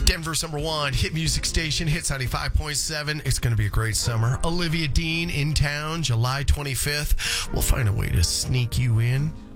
Denver's #1 hit music station, Hits 95.7. It's going to be a great summer. Olivia Dean in town, July 25th. We'll find a way to sneak you in.